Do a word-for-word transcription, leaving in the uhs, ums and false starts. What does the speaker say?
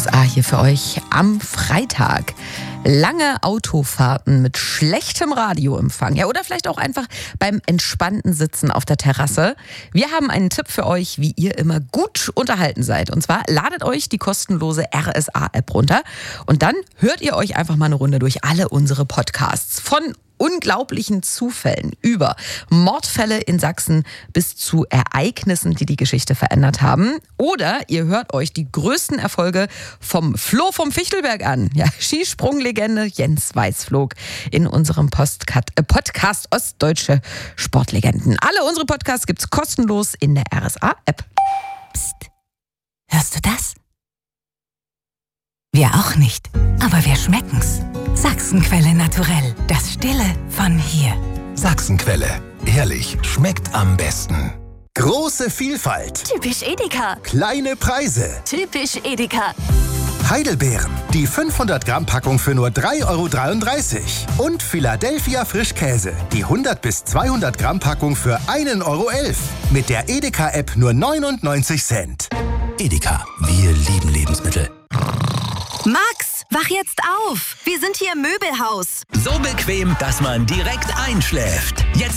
S A hier für euch am Freitag. Lange Autofahrten mit schlechtem Radioempfang, ja, oder vielleicht auch einfach beim entspannten Sitzen auf der Terrasse. Wir haben einen Tipp für euch, wie ihr immer gut unterhalten seid. Und zwar ladet euch die kostenlose R S A-App runter und dann hört ihr euch einfach mal eine Runde durch alle unsere Podcasts. Von unglaublichen Zufällen über Mordfälle in Sachsen bis zu Ereignissen, die die Geschichte verändert haben. Oder ihr hört euch die größten Erfolge vom Flo vom Fichtelberg an. Ja, Skisprunglegende Jens Weißflog in unserem Postcat- äh, Podcast Ostdeutsche Sportlegenden. Alle unsere Podcasts gibt's kostenlos in der R S A-App. Psst, hörst du das? Wir auch nicht, aber wir schmecken's. Sachsenquelle naturell, das Stille von hier. Sachsenquelle, ehrlich, schmeckt am besten. Große Vielfalt, Typisch Edeka. kleine Preise. Typisch Edeka. Heidelbeeren, die fünfhundert Gramm Packung für nur drei Euro dreiunddreißig. Und Philadelphia Frischkäse, die hundert bis zweihundert Gramm Packung für ein Euro elf. Mit der Edeka-App nur neunundneunzig Cent. Edeka, wir lieben Lebensmittel. Max, wach jetzt auf. Wir sind hier im Möbelhaus. So bequem, dass man direkt einschläft.